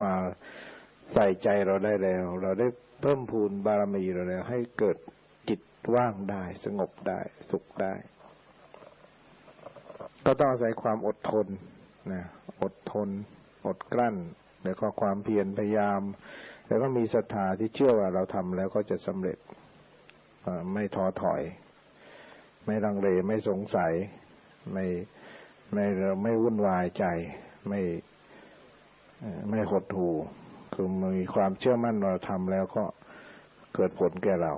มาใส่ใจเราได้แล้วเราได้เพิ่มพูนบารมีเราแล้วให้เกิดจิตว่างได้สงบได้สุขได้ก็ต้องอาศัยความอดทนนะอดทนอดกลั้นแล้วก็ความเพียรพยายามแล้วก็มีศรัทธาที่เชื่อว่าเราทำแล้วก็จะสำเร็จไม่ท้อถอยไม่ลังเลไม่สงสัยไม่วุ่นวายใจไม่หดหู่คือมีความเชื่อมั่นเราทำแล้วก็เกิดผลแก่เรา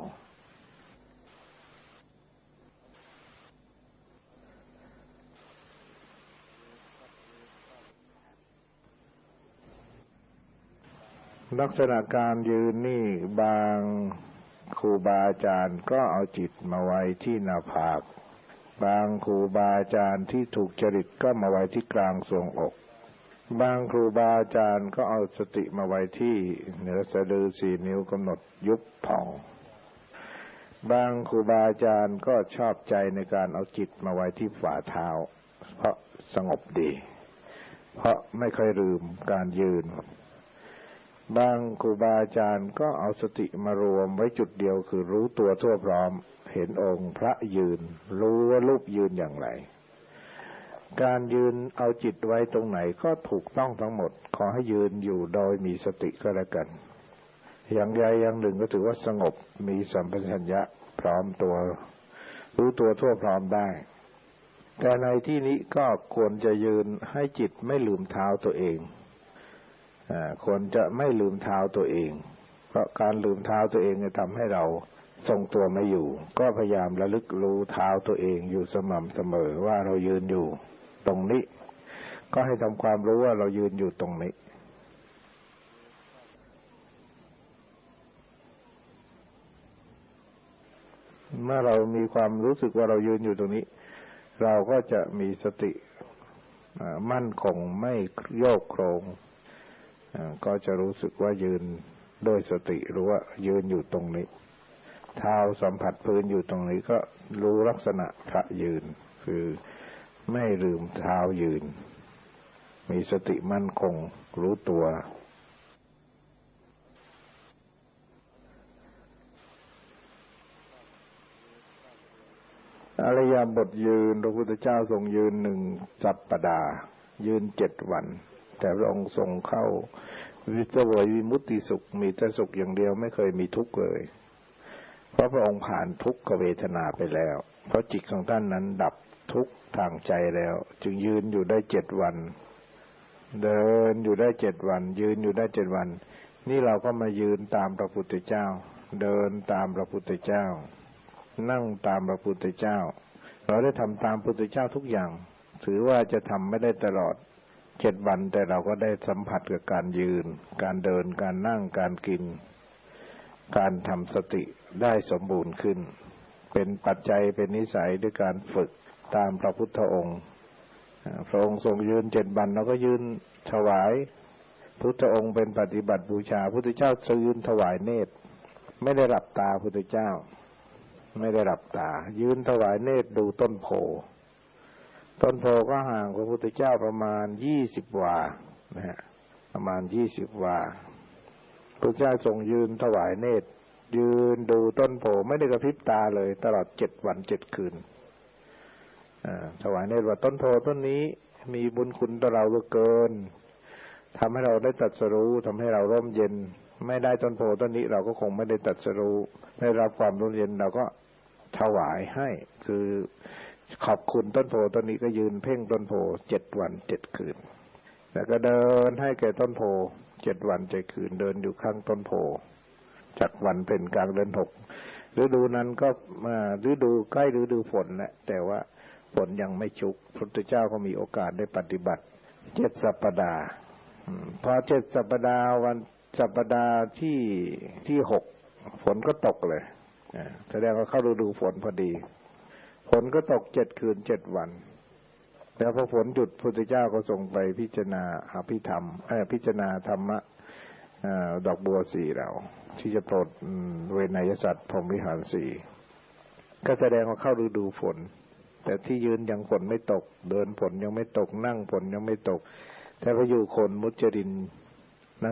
ลักษณะการยืนนี่บางครูบาอาจารย์ก็เอาจิตมาไว้ที่หน้าผากบางครูบาอาจารย์ที่ถูกจริตก็มาไว้ที่กลางทรวงอกบางครูบาอาจารย์ก็เอาสติมาไว้ที่เหนือสะดือ4 นิ้วกำหนดยุบผ่องบางครูบาอาจารย์ก็ชอบใจในการเอาจิตมาไว้ที่ฝ่าเท้าเพราะสงบดีเพราะไม่ค่อยลืมการยืนบางครูบาอาจารย์ก็เอาสติมารวมไว้จุดเดียวคือรู้ตัวทั่วพร้อมเห็นองค์พระยืนรู้ว่ารูปยืนอย่างไรการยืนเอาจิตไว้ตรงไหนก็ถูกต้องทั้งหมดขอให้ยืนอยู่โดยมีสติก็แล้วกันอย่างใดอย่างหนึ่งก็ถือว่าสงบมีสัมปชัญญะพร้อมตัวรู้ตัวทั่วพร้อมได้แต่ในที่นี้ก็ควรจะยืนให้จิตไม่ลืมเท้าตัวเองควรจะไม่ลืมเท้าตัวเองเพราะการลืมเท้าตัวเองจะทำให้เราทรงตัวไม่อยู่ก็พยายามระลึกรู้เท้าตัวเองอยู่สม่ำเสมอว่าเรายืนอยู่ตรงนี้ก็ให้ทำความรู้ว่าเรายืนอยู่ตรงนี้เมื่อเรามีความรู้สึกว่าเรายืนอยู่ตรงนี้เราก็จะมีสติมั่นคงไม่โยกโครงก็จะรู้สึกว่ายืนโดยสติรู้ว่ายืนอยู่ตรงนี้เท้าสัมผัสพื้นอยู่ตรงนี้ก็รู้ลักษณะพระยืนคือไม่ลืมเท้ายืนมีสติมั่นคงรู้ตัวอริยบทยืนพระพุทธเจ้าทรงยืน1 สัปดาห์ยืน7 วันแต่พระองค์ทรงเข้าวิเสวยวิมุตติสุขมีแต่สุขอย่างเดียวไม่เคยมีทุกข์เลยเพราะพระองค์ผ่านทุกขเวทนาไปแล้วเพราะจิตของท่านนั้นดับทุกข์ทางใจแล้วจึงยืนอยู่ได้7 วันเดินอยู่ได้7 วันยืนอยู่ได้7 วันนี่เราก็มายืนตามพระพุทธเจ้าเดินตามพระพุทธเจ้านั่งตามพระพุทธเจ้าเราได้ทำตามพระพุทธเจ้าทุกอย่างถือว่าจะทำไม่ได้ตลอด7 วันแต่เราก็ได้สัมผัสกับการยืนการเดินการนั่งการกินการทำสติได้สมบูรณ์ขึ้นเป็นปัจจัยเป็นนิสัยด้วยการฝึกตามพระพุทธองค์พระองค์ทรงยืน7 วันเราก็ยืนถวายพุทธองค์เป็นปฏิบัติบูชาพุทธเจ้ายืนถวายเนตรไม่ได้หลับตาพุทธเจ้าไม่ได้หลับตายืนถวายเนตรดูต้นโพก็ห่างพระพุทธเจ้าประมาณ20 วานะฮะประมาณ20 วาพระเจ้าทรงยืนถวายเนตรยืนดูต้นโพไม่ได้กระพริบตาเลยตลอด7 วัน 7 คืนถวายเนตรว่าต้นโพต้นนี้มีบุญคุณต่อเราเหลือเกินทำให้เราได้ตรัสรู้ทำให้เราร่มเย็นไม่ได้ต้นโพต้นนี้เราก็คงไม่ได้ตรัสรู้ได้รับความร่มเย็นเราก็ถวายให้คือขอบคุณต้นโพต้นนี้ก็ยืนเพ่งต้นโพ7 วัน 7 คืนแล้วก็เดินให้แก่ต้นโพ7 วัน 7 คืนเดินอยู่ข้างต้นโพจากวันเพ็ญกลางเดือน6ฤดูนั้นก็ฤดูใกล้ฤดูฝนแหละแต่ว่าฝนยังไม่ชุกพระพุทธเจ้าก็มีโอกาสได้ปฏิบัติ7 สัปดาห์พอ7 สัปดาห์วันสัปดาห์ที่6ฝนก็ตกเลยแสดงว่าเข้าฤดูฝนพอดีฝนก็ตก7 คืน 7 วันแล้วพอฝนหยุดพระพุทธเจ้าก็ทรงไปพิจารณาอภิธรรมพิจารณาธรรมะดอกบัว4เหล่าที่จะโปรดเวนยสัตว์พรหมวิหาร4ก็แสดงว่าเข้าฤดูฝนแต่ที่ยืนยังฝนไม่ตกเดินฝนยังไม่ตกนั่งฝนยังไม่ตกแต่พออยู่โคนมุจจริน